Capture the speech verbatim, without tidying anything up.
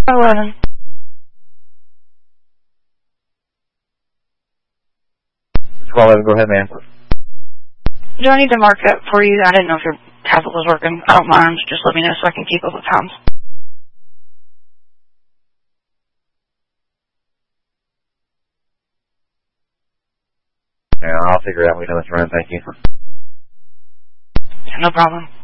eleven. twelve eleven, go ahead, ma'am. Do I need to mark that for you? I didn't know if your tablet was working. I don't mind. Just let me know so I can keep up with times. Yeah, I'll figure it out. We know it's running. Thank you. No problem.